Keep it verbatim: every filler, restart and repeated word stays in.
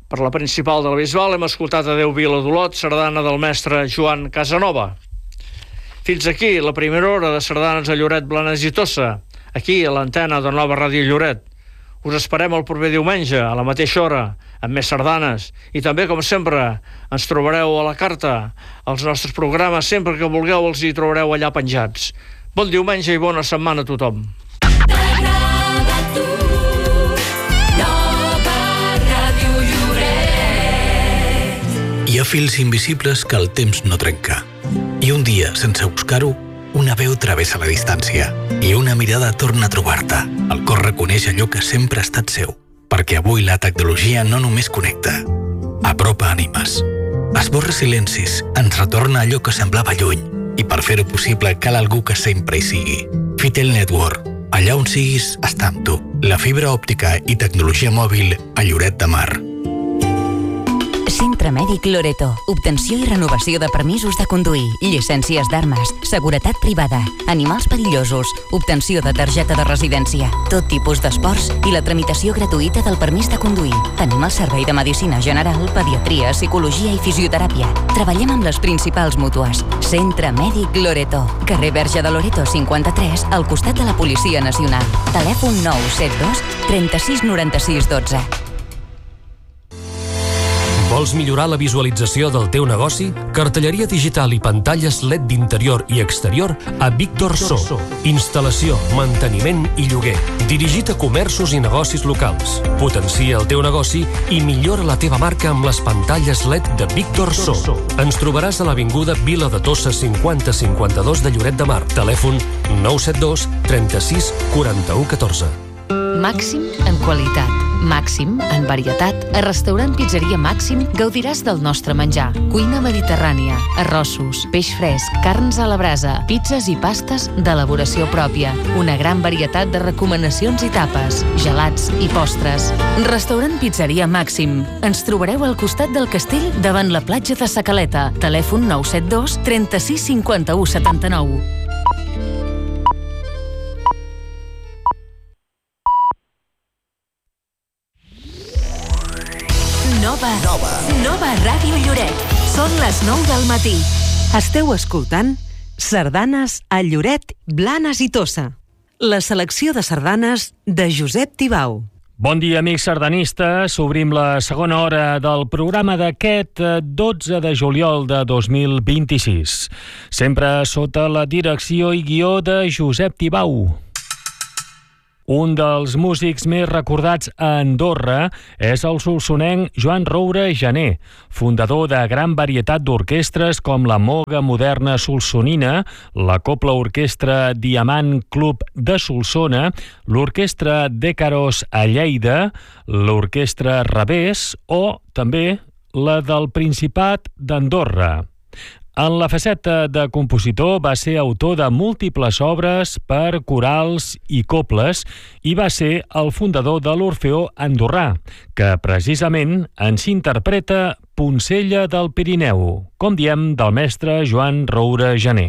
Per la principal de la Bisbal hem escoltat Adéu Vila d'Olot, sardana del mestre Joan Casanova. Fins aquí la primera hora de sardanes a Lloret, Blanes i Tossa, aquí a l'antena de Nova Ràdio Lloret. Us esperem el proper diumenge, a la mateixa hora, amb més sardanes. I també, com sempre, ens trobareu a la carta. Els nostres programes, sempre que vulgueu, els hi trobareu allà penjats. Bon diumenge i bona setmana a tothom. Hi ha fils invisibles que el temps no trenca. I un dia, sense buscar-ho, una veu travessa la distància i una mirada torna a trobar-te. El cor reconeix allò que sempre ha estat seu, perquè avui la tecnologia no només connecta, apropa ànimes. Esborra silencis, ens retorna allò que semblava lluny, i per fer-ho possible cal algú que sempre hi sigui. Fitel Network, allà on siguis, està amb tu. La fibra òptica i tecnologia mòbil a Lloret de Mar. Centre Mèdic Loreto. Obtenció i renovació de permisos de conduir, llicències d'armes, seguretat privada, animals perillosos, obtenció de targeta de residència, tot tipus d'esports i la tramitació gratuïta del permís de conduir. Tenim el servei de medicina general, pediatria, psicologia i fisioteràpia. Treballem amb les principals mútues. Centre Mèdic Loreto. Carrer Verge de Loreto cinquanta-tres, al costat de la Policia Nacional. Telèfon nou set dos, trenta-sis noranta-sis dotze. Vols millorar la visualització del teu negoci? Cartelleria digital i pantalles L E D d'interior i exterior a Víctor So. Instal·lació, manteniment i lloguer. Dirigit a comerços i negocis locals. Potencia el teu negoci i millora la teva marca amb les pantalles L E D de Víctor So. Ens trobaràs a l'avinguda Vila de Tossa cinquanta cinquanta-dos de Lloret de Mar. Telèfon nou set dos, trenta-sis, quaranta-u, catorze. Màxim en qualitat, màxim en varietat. A Restaurant Pizzeria Màxim gaudiràs del nostre menjar. Cuina mediterrània, arrossos, peix fresc, carns a la brasa, pizzas i pastes d'elaboració pròpia. Una gran varietat de recomanacions i tapes, gelats i postres. Restaurant Pizzeria Màxim. Ens trobareu al costat del castell davant la platja de Sa Caleta. Telèfon nou set dos, trenta-sis, cinquanta-u, setanta-nou. Nova, Nova. Nova Ràdio Lloret. Són les nou del matí. Esteu escoltant Sardanes a Lloret, Blanes i Tossa. La selecció de sardanes de Josep Tibau. Bon dia, amics sardanistes. Obrim la segona hora del programa d'aquest dotze de juliol de dos mil vint-i-sis. Sempre sota la direcció i guió de Josep Tibau. Un dels músics més recordats a Andorra és el solsonenc Joan Roure Jané, fundador de gran varietat d'orquestres com la Moga Moderna Solsonina, la Copla Orquestra Diamant Club de Solsona, l'Orquestra Dècaros a Lleida, l'Orquestra Revés o també la del Principat d'Andorra. En la faceta de compositor va ser autor de múltiples obres per corals i coples i va ser el fundador de l'Orfeó Andorrà, que precisament ens interpreta Poncella del Pirineu, com diem del mestre Joan Roure Jané.